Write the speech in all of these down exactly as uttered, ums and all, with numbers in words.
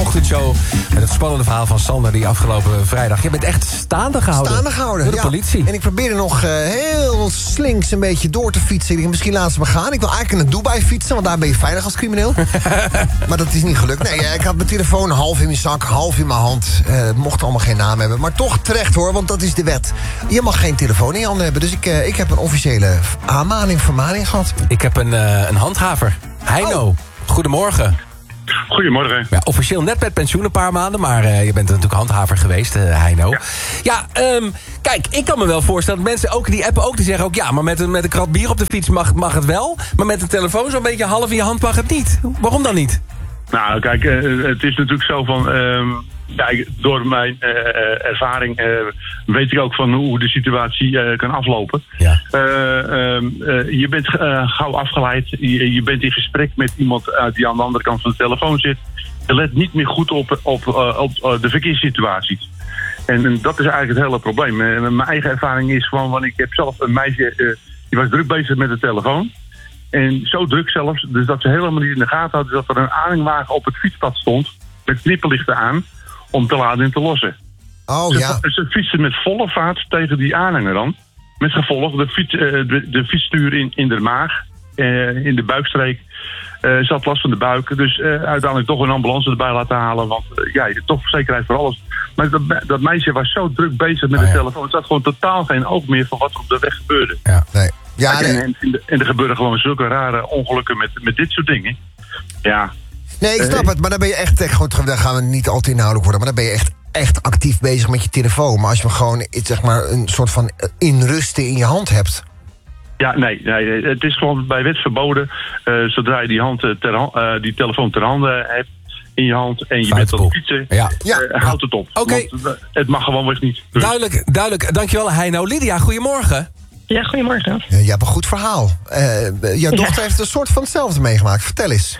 ochtendshow met het spannende verhaal van Sander die afgelopen vrijdag. Je bent echt staande gehouden. Staande gehouden, door de ja. politie. En ik probeerde nog uh, heel slinks een beetje door te fietsen. Ik denk, misschien laten ze me gaan. Ik wil eigenlijk naar Dubai fietsen, want daar ben je veilig als crimineel. Maar dat is niet gelukt. Nee, ik had mijn telefoon half in mijn zak, half in mijn hand. Uh, het mocht allemaal geen naam hebben. Maar toch terecht hoor, want dat is de wet. Je mag geen telefoon in je handen hebben. Dus ik, uh, ik heb een officiële aanmaning, vermaning gehad. Ik heb een, uh, een handhaver. Heino, oh. Goedemorgen. Goedemorgen. Ja, officieel net met pensioen een paar maanden, maar uh, je bent natuurlijk handhaver geweest, uh, Heino. Ja, ja um, kijk, ik kan me wel voorstellen dat mensen ook, die appen ook, die zeggen ook... ja, maar met een, met een krat bier op de fiets mag, mag het wel, maar met een telefoon zo'n beetje half in je hand mag het niet. Waarom dan niet? Nou, kijk, uh, het is natuurlijk zo van... Uh, ja, door mijn uh, ervaring uh, weet ik ook van hoe de situatie uh, kan aflopen. Ja. Uh, uh, uh, je bent uh, gauw afgeleid. Je, je bent in gesprek met iemand uh, die aan de andere kant van de telefoon zit. Je let niet meer goed op, op, uh, op uh, de verkeerssituaties. En, en dat is eigenlijk het hele probleem. Uh, mijn eigen ervaring is gewoon, want ik heb zelf een meisje... Uh, die was druk bezig met de telefoon. En zo druk zelfs, dus dat ze helemaal niet in de gaten hadden... dat er een aanhangwagen op het fietspad stond... met knipperlichten aan... om te laden en te lossen. Oh, ze, ja. ze fietsen met volle vaart tegen die aanhanger dan. Met gevolg, de, fiets, uh, de, de fietsstuur in, in de maag, uh, in de buikstreek. Uh, ze had last van de buik. Dus uh, uiteindelijk toch een ambulance erbij laten halen. Want uh, ja, toch zekerheid voor alles. Maar dat, dat meisje was zo druk bezig met oh, de ja. telefoon. Het had gewoon totaal geen oog meer van wat er op de weg gebeurde. Ja, nee. Ja, en, nee. en, en, en er gebeuren gewoon zulke rare ongelukken met, met dit soort dingen. Ja. Nee, ik snap het, maar dan ben je echt, echt goed, daar gaan we niet al te inhoudelijk worden, maar dan ben je echt, echt actief bezig met je telefoon. Maar als je gewoon, zeg maar, een soort van inrusten in je hand hebt. Ja, nee, nee, het is gewoon bij wet verboden, uh, zodra je die, hand ter, uh, die telefoon ter hande hebt in je hand en je bent op fietsen, ja. Ja. Uh, houd het op. Oké. Okay. Uh, het mag gewoon weer niet. Duidelijk, duidelijk. Dankjewel, Heino. Lydia, goedemorgen. Ja, goedemorgen. Ja, je hebt een goed verhaal. Uh, jouw dochter ja. heeft een soort van hetzelfde meegemaakt. Vertel eens.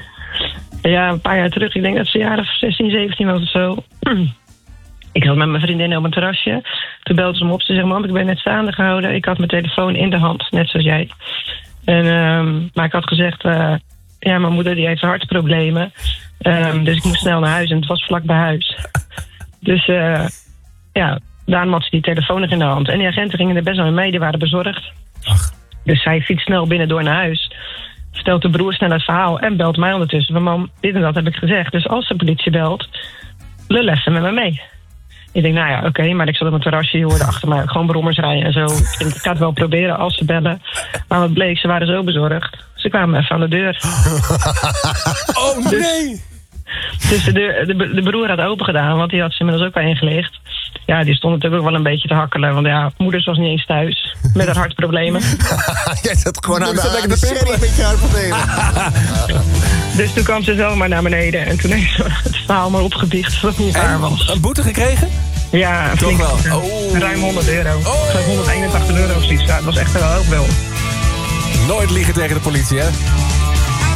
Ja, een paar jaar terug. Ik denk dat ze jaren zestien, zeventien was of zo. Ik zat met mijn vriendin op een terrasje. Toen belde ze me op. Ze zegt, mam, ik ben net staande gehouden. Ik had mijn telefoon in de hand, net zoals jij. En, um, maar ik had gezegd... Uh, ja, mijn moeder die heeft hartproblemen. Um, dus ik moest snel naar huis. En het was vlak bij huis. Dus uh, ja, daarom had ze die telefoon nog in de hand. En die agenten gingen er best wel mee. Die waren bezorgd. Ach. Dus zij fietst snel binnendoor naar huis... Vertelt de broer snel het verhaal en belt mij ondertussen. Van mam, dit en dat heb ik gezegd. Dus als de politie belt, lul even met me mee. Ik denk, nou ja, oké, okay, maar ik zat op een terrasje. Je hoorde achter mij gewoon brommers rijden en zo. Ik denk, ik ga het wel proberen als ze bellen. Maar wat bleek, ze waren zo bezorgd. Ze kwamen even aan de deur. Oh nee! Dus, dus de, deur, de, de broer had open gedaan, want die had ze inmiddels ook wel ingelicht. Ja, die stond natuurlijk ook wel een beetje te hakkelen. Want ja, moeders was niet eens thuis. Met haar hartproblemen. Jij zat gewoon aan de, aan de serie met je hartproblemen. Dus toen kwam ze zomaar naar beneden. En toen heeft ze het verhaal maar opgebiecht dat het niet waar was. Een boete gekregen? Ja, toch flink, wel. Oh. Ruim honderd euro. Oh. Ik geloof honderdeenentachtig euro of zoiets. Ja, het was echt wel ook wel. Nooit liegen tegen de politie, hè?